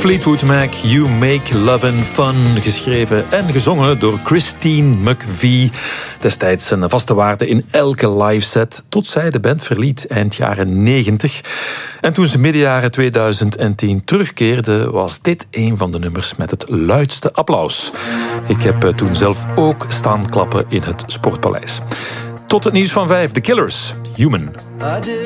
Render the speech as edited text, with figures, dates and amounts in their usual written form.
Fleetwood Mac, You Make Lovin' Fun. Geschreven en gezongen door Christine McVie. Destijds een vaste waarde in elke live set, tot zij de band verliet eind jaren 90. En toen ze midden jaren 2010 terugkeerde, was dit een van de nummers met het luidste applaus. Ik heb toen zelf ook staan klappen in het Sportpaleis. Tot het nieuws van 5, The Killers, Human.